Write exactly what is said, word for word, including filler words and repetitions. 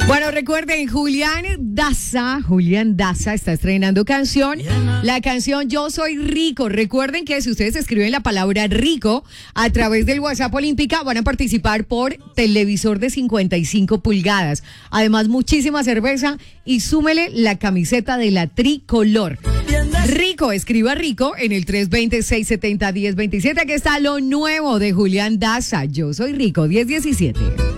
Bueno, recuerden, Julián Daza, Julián Daza está estrenando canción. La canción Yo Soy Rico. Recuerden que si ustedes escriben la palabra rico a través del WhatsApp Olímpica, van a participar por televisor de cincuenta y cinco pulgadas. Además, muchísima cerveza y súmele la camiseta de la tricolor. Rico, escriba rico en el tres dos cero, seis siete cero, uno cero dos siete. Aquí está lo nuevo de Julián Daza. Yo Soy Rico, diez diecisiete.